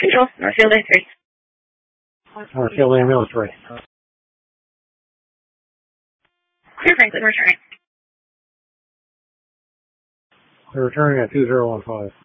Control, Northfield A3. Northfield Ambulance 3. Clear Franklin, returning. We're returning at 2015.